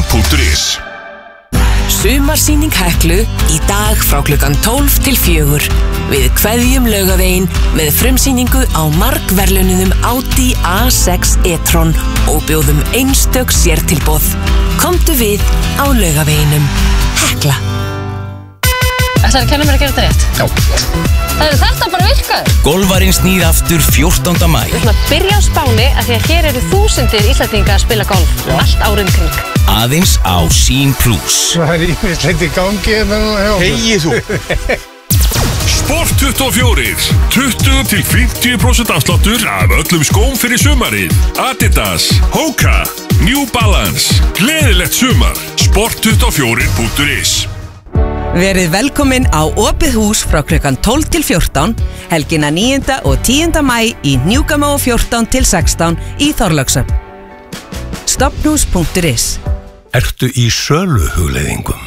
Laugavegurinn.is. Sumarsýning Heklu í dag frá klukkan 12 til 4. Við kveðjum Laugaveginn með frumsýningu á margverðlaunuðum Audi A6 e-tron og bjóðum einstök sértilboð. Komdu við á Laugaveginum. Hekla. Ætlarðu að kenna mér að gera þetta rétt? Já. Þetta bara virkaður. Golfarinn snýr aftur 14. maí. Við ætlum að byrja á Spáni af því að hér eru þúsundir Íslendinga að spila golf allt árið kring. Aðeins á Sín Plus. Það ýmislegt í gangi Heyið þú. Sport 24. 20-50% afsláttur af öllum skóm fyrir sumarið. Adidas, Hoka, New Balance. Gleðilegt sumar. Sport24.is. Verið velkomin á opið hús frá klukkan 12 til 14, helgina 9. og 10. maí í Hnjúkamóa 14 til 16 í Þorlákshöfn. Stofnhús.is. Ertu í söluhugleiðingum?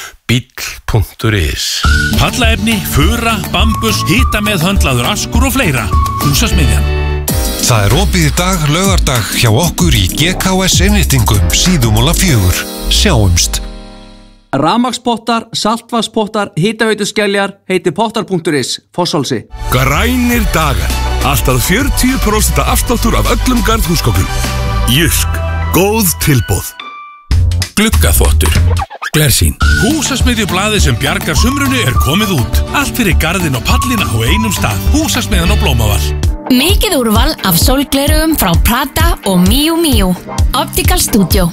Bíll.is. Pallaefni, fura, bambus, hitameðhöndlaður askur og fleira. Húsasmiðjan. Það er opið í dag, laugardag, hjá okkur í GKS innréttingum Síðumúla 4. Sjáumst. Rafmagnspottar, saltvatnspottar, hitaveituskeljar, heiti pottar.is, Fossálsi. Grænir dagar. Alltaf 40% afsláttur af öllum garðhúsgögnum. Jysk. Góð tilboð. Gluggaþvottur. Glersýn. Húsasmiðjublaðið sem bjargar sumrunu er komið út. Allt fyrir garðinn og pallina á einum stað. Húsasmiðjan á Blómavall. Mikið úrval af sólglerugum frá Prada og Miu Miu. Optical Studio.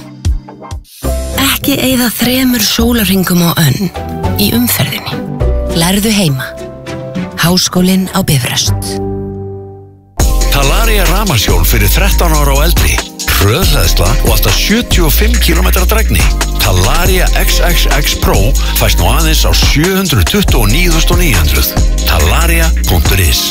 Ekki eyða 3 sólarhringum á önn í umferðinni. Lærðu heima. Háskólinn á Bifröst. Talaria rafmagnshjól fyrir 13 ára og eldri. Hröðhleðsla og alltaf 75 km drægni. Talaria XXX Pro fæst nú aðeins á 729.900. Talaria.is.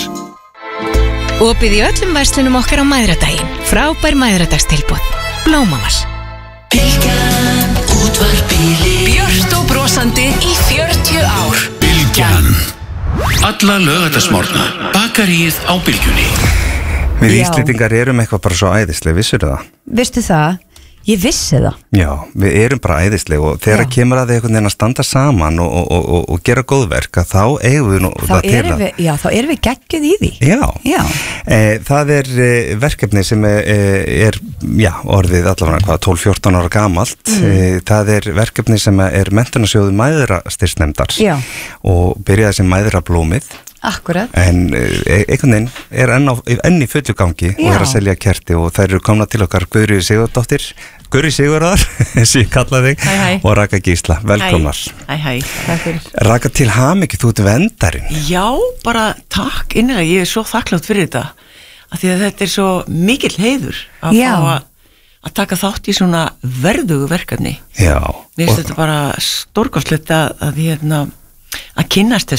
Opið í öllum verslunum okkar á mæðradaginn. Frábær mæðradagstilboð. Blómavall. Bylgjan, útvarpið björt og brosandi í 40 ár. Bylgjan. Alla laugardagsmorgna. Bakaríið á Bylgjunni. Við Íslendingar erum eitthvað bara svo æðisleg, vissur það? Vistu það? Ég vissi það. Já, við erum bara æðisleg og þegar kemur að því einhvern veginn að standa saman og gera góðverk, þá eigum við nú það til að... Þá erum við geggjuð í því. Já. Það er verkefni sem er orðið allavega 12-14 ára gamalt. Það er verkefni sem er Menntunarsjóður Mæðrastyrksnefndar og byrjaði sem Mæðrablómið. Akkurat. En einhvern veginn er enn í fullu gangi og er að selja kerti og þær eru komna til okkar Guðríður Sigurðardóttir, Guðri Sigurðar, sem ég kallaði þig, og Raka Gísla. Velkomnar. Hæ. Takk fyrir. Raka, til hamingju, þú ert vendarinn. Já, bara takk innilega, ég er svo þakklátt fyrir þetta, af því að þetta er svo mikill heiður að fá að taka þátt í svona verðugu verkefni. Já. Mér finnst þetta bara stórkostlegt að kynnast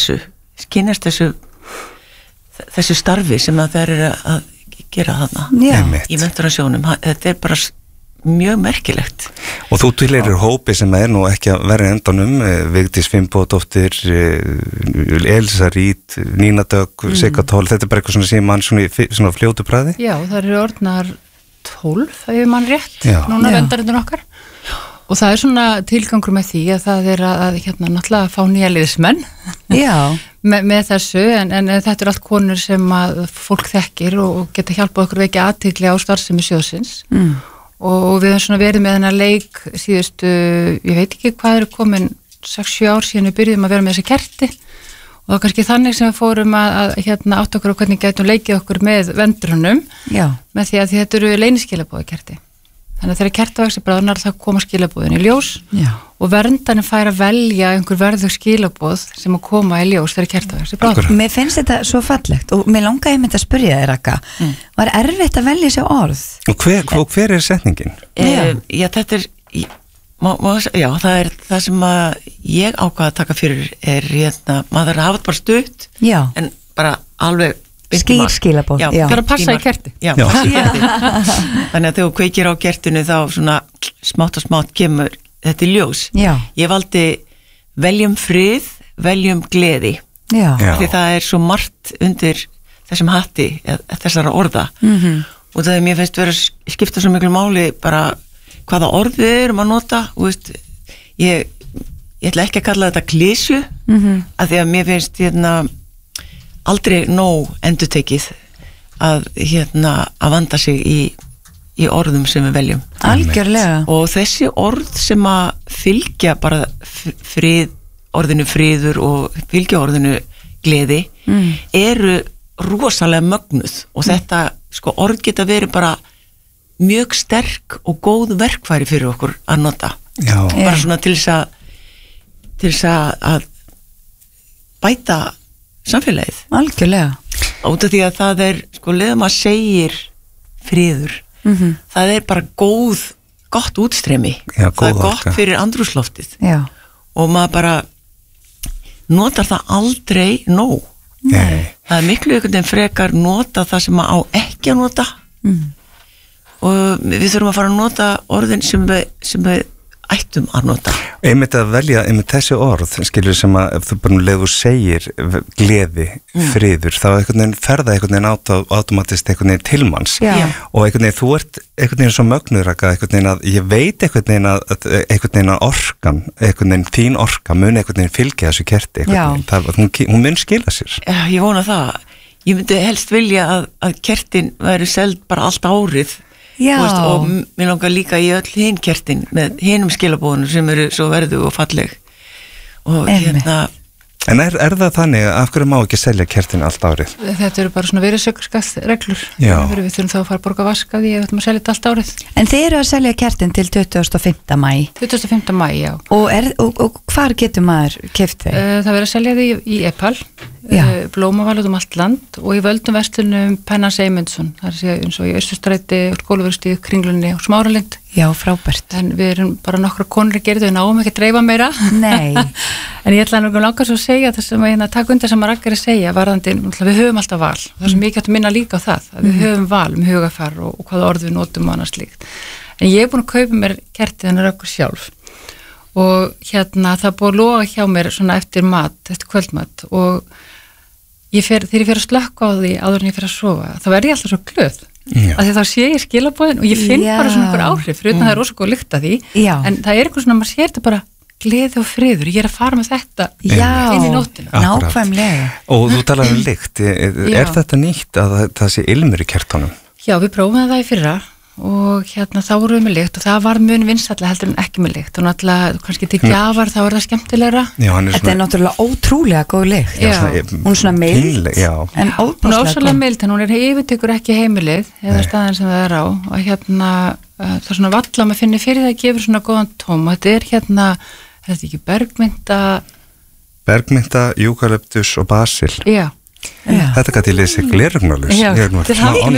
þessu starfi sem að þær eru að gera þarna í Menntunarsjóðnum. Þetta er bara mjög merkilegt. Og þú tilheyrir hópi sem er nú ekki að vera endanum, Vigdís Finnbogadóttir, Elsa Rít, Nína Dögg, Sigga 12, þetta er bara eitthvað svona sem mann svona fljótu bræði? Já, það eru orðnar 12, það er mann rétt, núna vendarinn okkar. Og það er svona tilgangur með því að það er að náttúrulega fá nýja liðsmenn með þessu, en þetta er allt konur sem að fólk þekkir og geta hjálpað okkur vekja athygli á starfsemi sjóðsins. Og við höfum svona verið með þennan leik síðustu, ég veit ekki hvað eru komin 6-7 ár síðan við byrjum að vera með þessi kerti og það er kannski þannig sem við fórum að átta okkur á hvernig getum leikið okkur með vendrunum með því að þetta eru leyniskilabóða kerti. Þannig að þegar kertavaxi bráðnar það koma skilabóðin í ljós og verndarinn fær að velja einhver verðug skilabóð sem að koma í ljós þegar kertavaxi bráðnar. Mér finnst þetta svo fallegt og mér langaði að spyrja þér, Raka. Var erfitt að velja sér orð? Og hver er setningin? Þetta er, það er það sem að ég ákvað að taka fyrir er maður hafa bara stutt en bara alveg skilabóð. Það er að passa í kerti. Þannig að þegar þú kveikir á kertinu þá svona smátt og smátt kemur þetta í ljós. Ég valdi veljum frið, veljum gleði. Því það er svo margt undir þessum hatti, þessara orða. Og það er mér finnst vera að skipta svo miklu máli bara hvaða orð við erum að nota, veist, ég ætla ekki að kalla þetta klísju, af því að mér finnst aldrei nóg endurtekið að vanda sig í orðum sem við veljum. Algjörlega. Og þessi orð sem að fylgja bara orðinu friður og fylgja orðinu gleði eru rosalega mögnuð og þetta sko orð geta verið bara mjög sterk og góð verkfæri fyrir okkur að nota. Já. Bara svona til þess að bæta samfélagið. Algjörlega. Út af því að það sko leðum að segir friður, það bara gott útstreymi. Já, það gott fyrir andrúmsloftið. Já. Og maður bara notar það aldrei nóg. Nei. Það miklu einhvern veginn frekar nota það sem maður á ekki að nota og við þurfum að fara að nota orðin sem við ættum að nota. Einmitt að velja þessi orð, skilur sem að þú bara leður segir gleði, friður, þá ferða einhvern veginn automatist einhvern veginn til manns. Já. Og einhvern veginn, þú ert einhvern veginn svo mögnuð, Ragga, einhvern veginn að ég veit einhvern veginn að orkan, einhvern veginn þín orka mun einhvern veginn fylgja þessu kerti, hún mun skila sér. Já, ég vona það. Ég myndi helst vilja að kertin væri seld bara allt árið. Veist, og mér langar líka í öll hinn kertin með hinum skilabóðunum sem eru svo verðu og falleg og En það þannig að af hverju má ekki selja kertin allt árið? Þetta eru bara svona virðisaukaskattsreglur. Við þurfum þá að fara að borga vask af því ef við ætlum að selja þetta allt árið. En þið eru að selja kertin til 25. maí. 25. maí, já. Og hvar getur maður keypt þau? Það verður að selja því í Epal, Blómavalið allt land og í völdum verslunum Pennans Eymundsson. Það sé eins og í Austurstræti, Skólavörðustíð, Kringlunni og Smáralind. Já, frábært. En við erum bara nokkra konur í gerðu, við náum ekki að dreifa meira. Nei. En ég ætla að langa svo að segja það sem að taka undir sem að Ragga er að segja, varðandi, við höfum alltaf val. Það er sem ég gæti minna líka á það, að við höfum val hugafar og hvaða orð við notum og annars líkt. En ég er búin að kaupa mér kertið hennar Raggu sjálf. Og það er búin að loga hjá mér svona eftir kvöldmat og þegar ég fer að slökka á því áður en ég fer að sofa, þá verð ég alltaf svo glöð. Af því þá sé ég skilabóðin og ég finn bara svona einhver áhrif fyrir utan það rosa góð lykt af því. En það einhver svona, maður sér þetta bara gleði og friður, ég að fara með þetta inn í nóttina. Nákvæmlega. Og þú talaði lykt, þetta nýtt að það sé ilmur í kertunum? Já, við prófum það í fyrra og þá vorum við með lykt og það var mun vinsætlega heldur en ekki með lykt og náttúrulega kannski til gjafar þá það skemmtilegra. Þetta er náttúrulega ótrúlega góð lykt. Hún er svona mild en óbúslega mild en hún yfirtekur ekki heimilið eða staðin sem það er á og það er svona valla maður finnir fyrir það að gefur svona góðan tóm og þetta er ekki bergmynta, júkalyptus og basil. Já. Þetta gæti ég leysi glerugnulegs. Já, til hafði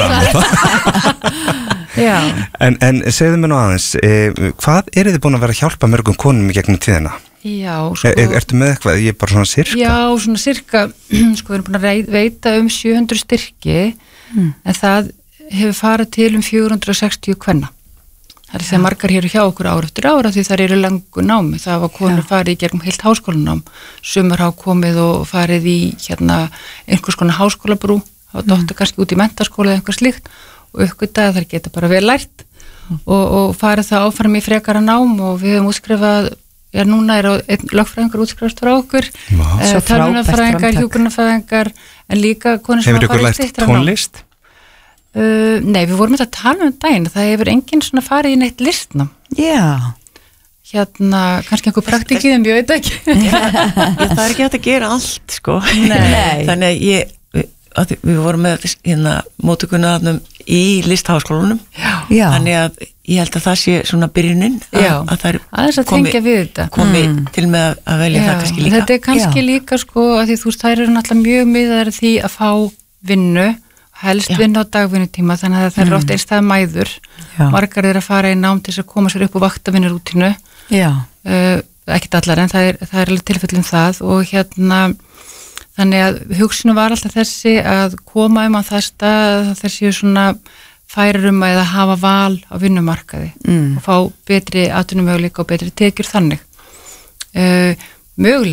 En segðu mér nú aðeins, hvað þið búin að vera að hjálpa mörgum konum í gegnum tíðina? Já, Ertu með eitthvað, ég er bara svona sirka? Já, svona sirka, við erum búin að veita 700 styrki en það hefur farið til 460 kvenna. Það er þegar margar hér hjá okkur ár eftir ára því það eru langu námi. Það var konur farið í gegnum heilt háskólanám. Sumar hafa komið og farið í einhvers konar háskólabrú. Það var dóttir kannski út í menntaskóla eða einhver slíkt og uppgötaði þær geta bara vel lært og farið það áfram í frekara nám og við höfum útskrifað, núna er lögfræðingar útskrifast frá okkur, tölvunarfræðingar, hjúkrunarfræðingar en líka konur sem hafa farið stittra nám. Hefur ykkur lært tónlist? Nei, við vorum að tala daginn, það hefur enginn svona farið í neitt listnám. Já. Kannski einhver praktikið en ég veit ekki. Það er ekki hægt að gera allt, sko. Nei. Þannig að við vorum með móttökunarnum í listháskólanum. Já. Þannig að ég held að það sé svona byrjunin að það komi til með að velja það kannski líka. Þetta er kannski líka, sko, að því þú veist, þær eru náttúrulega mjög miðar því að fá vinnu helst vinna á dagvinnutíma þannig að það er oft einstæða mæður margar er að fara í nám til þess að koma sér upp og vaktavinnurútínu ekkert allar en það er alveg tilfellum það og þannig að hugsunum var alltaf þessi að koma á það stað þessi svona færum að hafa val á vinnumarkaði og fá betri atvinnumöguleika og betri tekjur þannig mögulega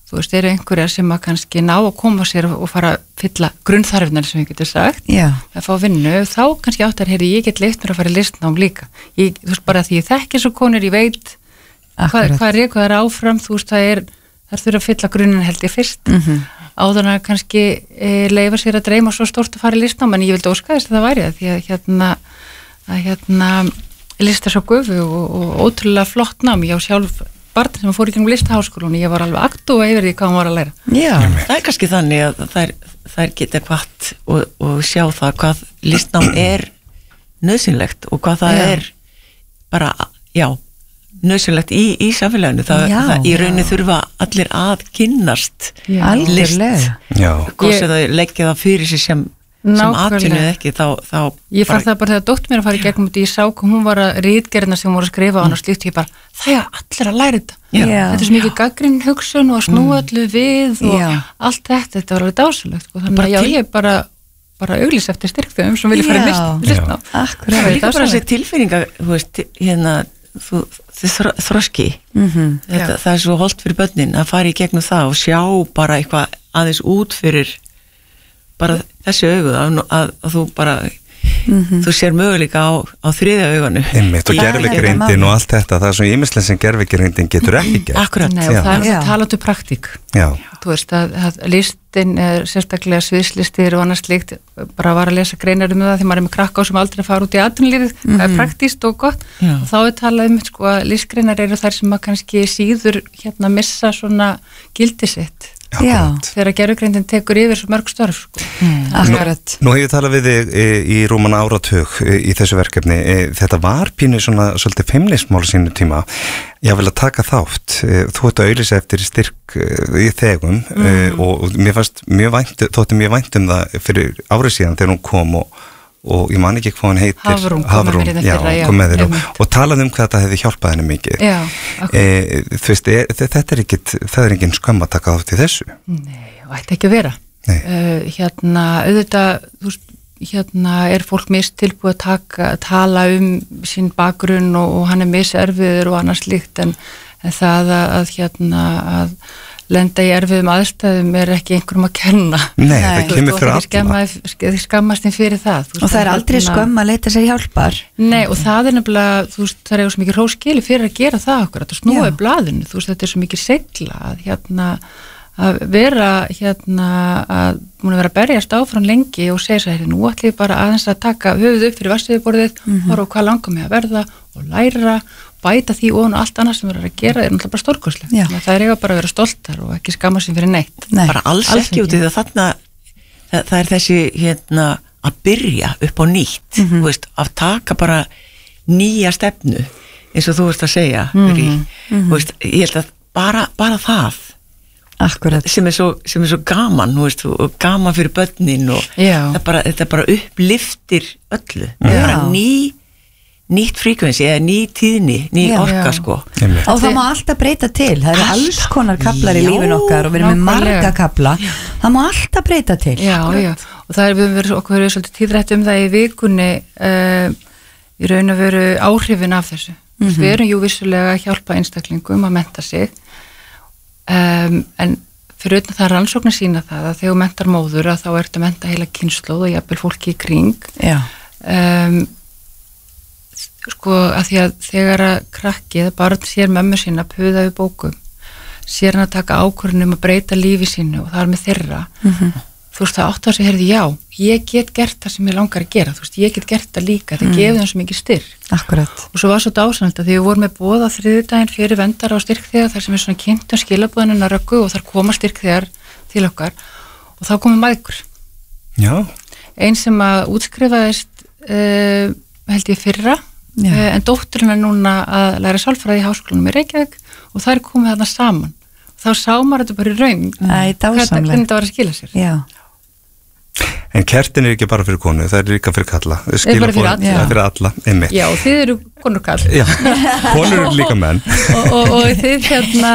þú veist, eru einhverjar sem að kannski ná að koma sér og fara að fylla grunnþarfnar sem við getum sagt, að fá vinnu, þá kannski áttar, ég get leyft mér að fara í listnám líka, þú veist, bara því ég þekki svo konur, ég veit hvað er áfram, þú veist, það þurfa að fylla grunnin held ég fyrst, áður en að kannski leyfa sér að dreyma svo stórt að fara í listnám, en ég vildi óska þess að það væri það, því að lista svo gufu og ótrúlega flott nám, ég á sjálf barn sem fór í gegnum listaháskólan, ég var alveg aktúa yfir því hvað hann var að læra. Já, það kannski þannig að þær geta hvatt og sjá það hvað listnám nauðsynlegt og hvað það bara, nauðsynlegt í samfélaginu. Það í rauninni þurfa allir að kynnast list. Hvað sem það leggja það fyrir sig sem atvinnu ekki, þá ég fann það bara þegar dóttir mér að fara í gegnum þetta, ég sá hvað hún var að ritgerðina sem hún voru að skrifa á hann og slíkt, ég bara, það allir að læra þetta þetta svo mikið gagnrýnin hugsun og að snúa allu við og allt þetta var alveg dásalegt, þannig að ég bara auglýs eftir styrkþjóðum sem vilja fara í listnám. Það er líka bara þessi tilfinninga, þú veist, þroski, það er svo holdt fyrir börnin að fara í gegnum það og sjá bara eitthvað aðeins út fyrir bara þessi augu að þú bara þú sér möguleika á þriðja auganu og gervigreindin og allt þetta, það er svo ýmislegt sem gervigreindin getur ekki gert. Akkurat, og það er talandi praktík. Þú veist að listin sérstaklega sviðslistir og annars slíkt, bara var að lesa greinar um það því maður er með krakka á sem aldrei fara út í atvinnulífið, það er praktíst og gott og þá er talað um að listgreinar eru þær sem að kannski síður missa svona gildi sitt. Þegar gervigreindin tekur yfir svo mörg störf Nú hef ég talað við þig í rúman áratug í þessu verkefni, þetta var pínu svona svolítið feimnismál sínu tíma, ég vil að taka þátt, þú ert að auglýsa eftir styrk í þegum og mér fannst þótti mjög vænt um það fyrir árið síðan þegar hún kom og ég man ekki hvað hann heitir Hafrún, kom með þér og talaði um hvað þetta hefði hjálpað henni mikið. Þú veist, það er engin skömm að taka þátt í þessu. Nei, og ætti ekki að vera. Auðvitað, þú veist, er fólk mistilbúið að tala um sín bakgrunn og hann er miserfiður og annars líkt, en það að lenda í erfiðum aðstæðum er ekki einhverjum að kenna. Nei, það kemur fyrir alla. Þið skammast þín fyrir það. Og það er aldrei skömm að leita sér hjálpar. Nei, og það er nefnilega, þú veist, það er svo mikið hróskili fyrir að gera það okkur, að snúa í blaðinu, þú veist, þetta er svo mikið segla að vera að múin að vera að berjast áfram lengi og segja sér, nú ætlum ég bara aðeins að taka höfuð upp fyrir vassviðborðið, horfa á hvað langar mig að verða og læra, bæta því og allt annað sem verður að gera er náttúrulega bara stórkostlegt. Það er eiga bara að vera stoltar og ekki skamma sín fyrir neitt. Bara alls ekki út í það þarna, það er þessi að byrja upp á nýtt, þú veist, að taka bara nýja stefnu, eins og þú veist að segja, þú veist, ég held að bara það sem er svo gaman, þú veist, og gaman fyrir börnin og þetta bara uppliftir öllu, bara nýtt frekvensi eða ný tíðni, ný orka sko. Og það má alltaf breyta til, það eru alls konar kaplar í lífin okkar og við erum með marga kapla, það má alltaf breyta til. Já, og það við verið svolítið tíðrætt um það í vikunni í raun og veru áhrifin af þessu. Við erum jú vissulega að hjálpa einstaklingum að mennta sig, en fyrir utan það rannsóknir sína það að þegar þú mentar móður að þá ertu að mennta heila kynslóð og jafnvel fólki í kring. Sko að því að þegar að krakkið barn sér mömmu sína puða við bókum, sér hann að taka ákvörðun að breyta lífi sínu og það er með þeirra, þú veist það átt að segja, já, ég get gert það sem ég langar að gera, þú veist, ég get gert það líka, það gefið þeim svo mikið styrk. Akkurat. Og svo var svo dásanlegt að því við vorum með boð á þriðjudaginn fyrir vendara og styrkþegar þar sem er svona kynnt skilabóðinu Röggu og þar koma styrkþegar til okkar og þá komum mæðgur. Já. Ein sem að útskrifaðist held ég fyrra, en dótturinn er núna að læra sálfræði í háskólanum í Reykjavík og þær komið þarna saman. Þá sá maður þetta bara í raun. Hvernig þetta var að skila sér. Já. En kertin er ekki bara fyrir konu, það er líka fyrir kalla. Það er bara fyrir alla. Það er fyrir alla, einmitt. Já, og þið eru konur kall. Já, konur eru líka menn. og þið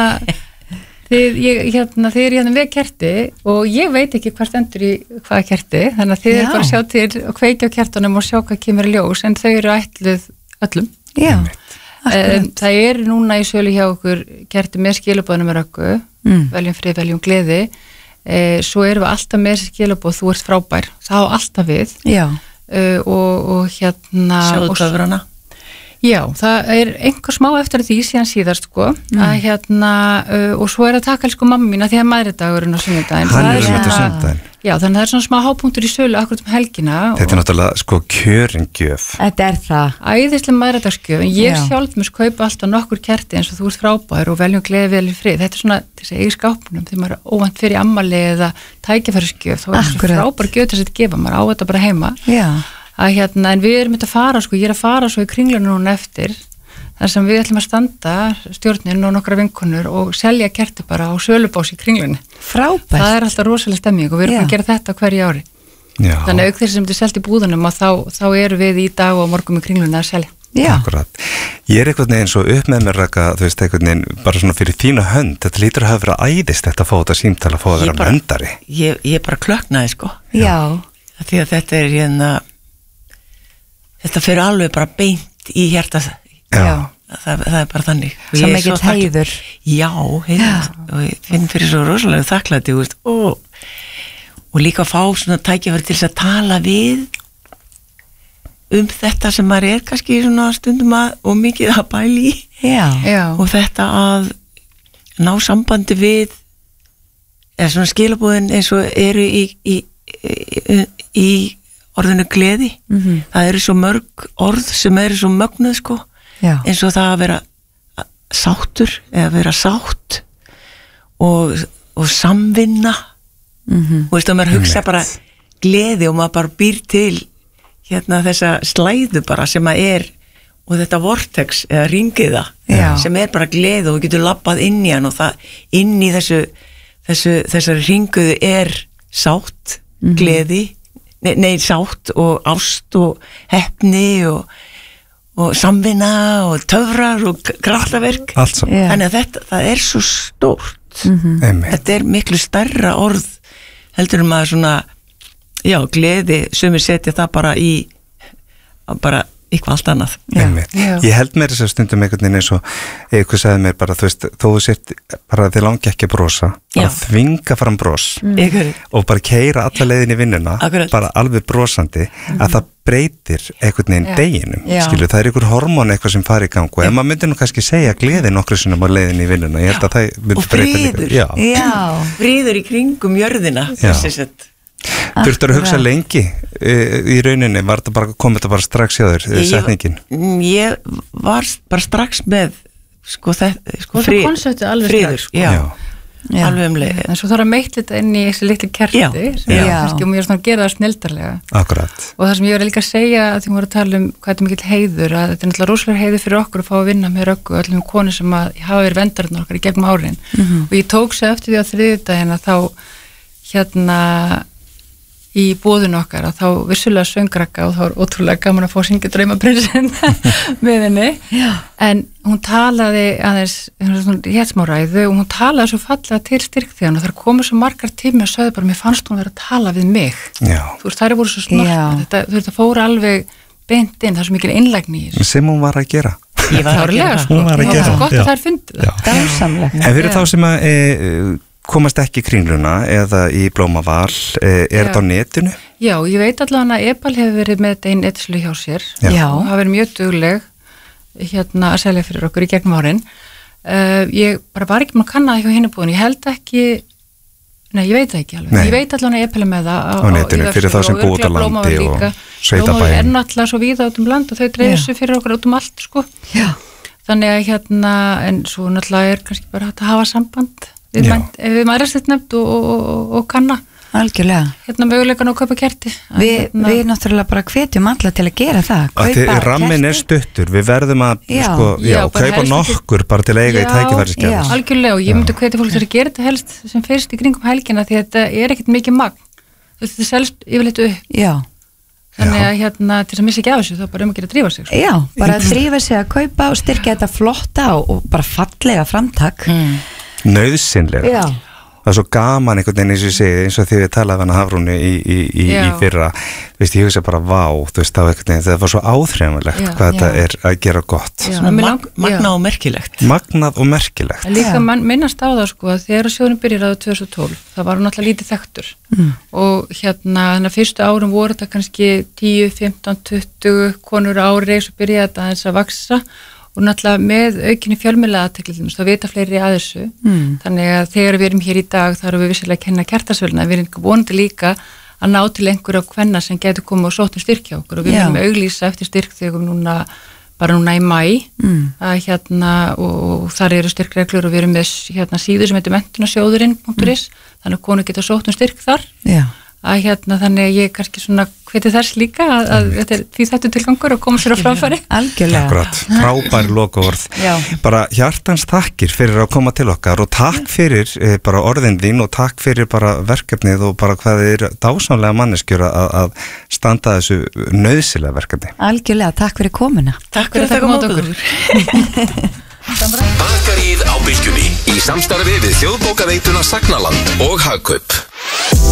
þið eru við kerti og ég veit ekki hvað stendur í hvaða kerti, þannig að þið eru bara að sjá til og kveikja á kertunum og sjá hvað kemur í ljós, en þau eru ætluð öllum. Já. Það er núna í sölu hjá okkur kerti með skilabóðnum með Röggu veljum frið, veljum gleði, svo erum við alltaf með þessi skilaboð, þú ert frábær, það á alltaf við. Já. Og Sjáðu töfrana. Já, það einhver smá eftir því síðan síðast sko, að og svo að taka sko mamma mína því að mæðridagurinn á sunnudaginn. Hann er á sunnudaginn. Já, þannig að það svona smá hápunktur í sölu akkurat helgina. Þetta náttúrulega sko kjörin gjöf. Þetta það. Æðislega mæðridagsgjöf, en ég sjálf mér kaupa alltaf nokkur kerti eins og þú ert frábær og veljum gleði, veljum frið. Þetta svona þessi eigi skápnum, þegar maður óvænt fyrir ammali eða tækifærisgjöf, þá þessi frábær gjöf til að gefa, maður á þetta bara heima. Já. En við erum þetta að fara sko, ég að fara svo í Kringlunni núna eftir þar sem við ætlum að standa stjórnin og nokkra vinkonur og selja kerti bara á sölubás í Kringlunni. Frábært. Það er alltaf rosalega stemming og við erum að gera þetta hverju ári. Já. Þannig auk þess sem þetta er selt í búðunum og þá eru við í dag og morgum í Kringlunni að selja. Já. Akkurat. Ég er einhvern veginn svo upp með mér Raka, þú veist, einhvern veginn bara svona fyrir þína hönd, þetta lítur að hafa verið æðist þetta að fá þetta símtal að fá að vera möndari. Ég bara klöknaði sko. Já. Því að þetta er þetta fyrir alveg bara beint í hjarta. Já. Það er bara þannig. Svo mikið heiður. Já, heiður. Og ég finn fyrir svo rosalega þakklæti, og líka að fá svona tækifæri til þess að tala við þetta sem maður er kannski svona stundum og mikið að bæli í. Já. Og þetta að ná sambandi við eða svona skilabúðin eins og eru í orðinu gleði. Það eru svo mörg orð sem eru svo mögnuð sko. Já. Eins og það að vera sáttur eða vera sátt og samvinna og veist að maður hugsa bara gleði og maður bara býr til þessa slæðu bara sem að er og þetta vortex eða ringiða sem er bara gleði og getur labbað inn í hann og það inn í þessari ringuðu er sátt, gleði sátt og ást og heppni og samvinna og töfrar og kraftaverk. Þannig að það er svo stórt. Þetta er miklu stærra orð heldur maður svona gleði, sumir setja það bara í bara eitthvað allt annað. Ég held mér þess að stundum einhvern veginn eins og eitthvað sagði mér bara, þú veist, þó þú sért bara þið langi ekki að brosa, bara þvinga fram bros og bara keyra alla leiðin í vinnuna, bara alveg brosandi, að það breytir einhvern veginn deginum, skilur, það er einhver hormón eitthvað sem fari í gang og ef maður myndir nú kannski segja gleði nokkru sinnum á leiðin í vinnuna, ég held að það myndi breyta líka. Fríður í kringum jörðina, þessi sett. Þurftur að hugsa lengi í rauninni, kom þetta bara strax hjá þér, setningin? Ég var bara strax með friður, alveg leið. En svo þarf að meitla þetta inn í þessi litli kerti sem og mér er svona að gera það snildarlega. Akkurat. Og það sem ég var líka að segja því við vorum að tala hvað þetta er mikill heiður, að þetta er náttúrulega rosalega heiður fyrir okkur að fá að vinna með Röggu og öllum konu sem hafa verið vendarinn okkar í gegnum árin. Og ég tók sig eftir því á þriðjudaginn að þá í búðun okkar að þá vissulega söng Ragga og þá var ótrúlega gaman að fá að syngja Draumaprinsinn með henni. En hún talaði aðeins, smá ræðu og hún talaði svo fallega til styrkþegan og þar komið svo margar tími og sögðu bara, mér fannst hún vera að tala við mig. Þú veist, þær voru svo snort, þetta fór alveg beint inn, það er svo mikil innlægni í þessu. Sem hún var að gera. Ég var að gera, hún var að gera. Það var gott að þær fundið það. Dásamlegt. En fyrir þá sem að komast ekki í Kringluna eða í Blómaval, er þetta á netinu? Já, ég veit allavega að Ebal hefur verið með þetta einn ettsölu hjá sér og hafa verið mjög dugleg að selja fyrir okkur í gegnum árin. Ég var ekki með að kanna það hjá hinnubúðin, ég held ekki, ég veit það ekki alveg, ég veit allavega að Ebal er með það á netinu, fyrir það sem búið út á landi og sveitabæin. Blómaval er náttúrulega svo víða út land og þau dreifir sig fyrir okkur út allt sko. Þannig að en svo náttúrulega er kannski bara að hafa samband við maðurstætt nefnd og kanna algjörlega möguleikan að kaupa kerti við náttúrulega bara hvetjum alla til að gera það rammin er stuttur, við verðum að kaupa nokkur bara til að eiga í tækifæriskeið algjörlega og ég myndi hvetja fólk til að gera þetta helst sem fyrst í kringum helgina því þetta er ekkert mikið magn þetta selst yfirleitt upp þannig að til að missa ekki af þessu þá bara að gera að drífa sig já, bara að drífa sig að kaupa og styrkja þetta flotta og bara fallega framtak nauðsynlega það er svo gaman einhvern veginn eins og ég segi, eins og því við talaðum hana Hafrúnu í fyrra, þú veist, ég hugsa bara vá, þú veist, þá einhvern veginn, það var svo áþreifanlegt hvað þetta er að gera gott. Magnað og merkilegt. Magnað og merkilegt. Líka minnast á það sko, að þegar sjóðurinn byrjar á 2012, það var náttúrulega lítið þekktur og þannig að fyrstu árum voru þetta kannski 10, 15, 20 konur ári, svo byrjaði þetta aðeins að vaksa og náttúrulega með aukinni fjölmiðlaathygli þá vita fleiri að þessu þannig að þegar við erum hér í dag þá erum við vissilega að kenna Kertasvöluna, við erum vonandi líka að ná til einhverja kvenna sem getur komið og sótt styrk hjá okkur og við erum auglýsa eftir styrkþegum bara núna í maí að og þar eru styrkreglur og við erum með síðu sem heitir mentunasjóðurinn.is þannig að konur geta sótt styrk þar að þannig að ég kannski svona hveti þess líka að þetta er tilgangur að koma sér á framfæri. Algjörlega. Akkurat, frábær lokaorð. Bara hjartans takkir fyrir að koma til okkar og takk fyrir bara orðin þín og takk fyrir bara verkefnið og bara hvað þið er dásamlega manneskjur að standa þessu nauðsynlega verkefni. Algjörlega, takk fyrir komuna. Takk fyrir að taka mót okkur. Bakaríð á Bylgjunni í samstarfi við Þjóðbókaveituna Sagnaland og Hagkaup.